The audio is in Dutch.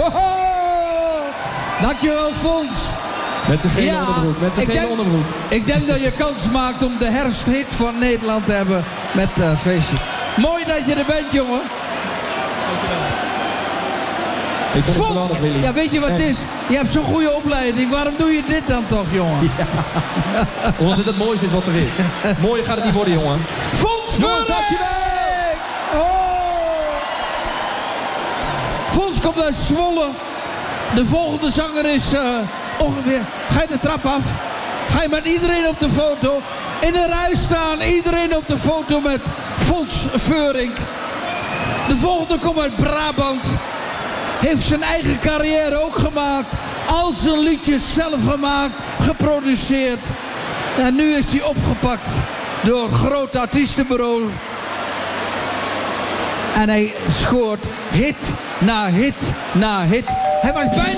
Dankjewel, Fons. Met zijn gele onderbroek. Met zijn gele onderbroek. Ik denk dat je kans maakt om de herfsthit van Nederland te hebben met Feestje. Mooi dat je er bent, jongen. Ik vond het Fons, geweldig, Willy. ja, weet je wat het is? Je hebt zo'n goede opleiding. Waarom doe je dit dan toch, jongen? Ja. Omdat dit het mooiste is wat er is. Mooier gaat het niet worden, jongen. Fons Vuurik! Oh! Fons komt uit Zwolle. De volgende zanger is ongeveer... Ga je de trap af? Ga je met iedereen op de foto? In een rij staan, iedereen op de foto met Fons Vuurik. De volgende komt uit Brabant. Heeft zijn eigen carrière ook gemaakt. Al zijn liedjes zelf gemaakt, geproduceerd. En nu is hij opgepakt door groot artiestenbureau. En hij scoort hit na hit na hit. Hij was bijna...